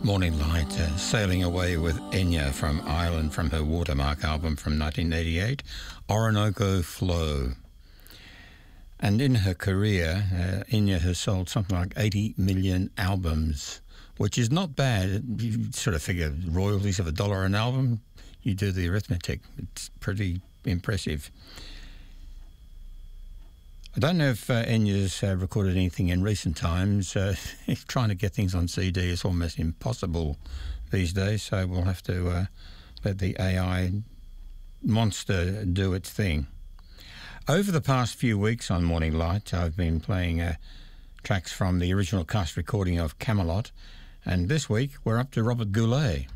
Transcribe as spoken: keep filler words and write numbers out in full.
Morning Light, uh, sailing away with Enya from Ireland from her Watermark album from nineteen eighty-eight, Orinoco Flow. And in her career, uh, Enya has sold something like eighty million albums, which is not bad. You sort of figure royalties of a dollar an album, you do the arithmetic. It's pretty impressive. I don't know if uh, Enya's uh, recorded anything in recent times. Uh, trying to get things on C D is almost impossible these days, so we'll have to uh, let the A I monster do its thing. Over the past few weeks on Morning Light, I've been playing uh, tracks from the original cast recording of Camelot, and this week we're up to Robert Goulet.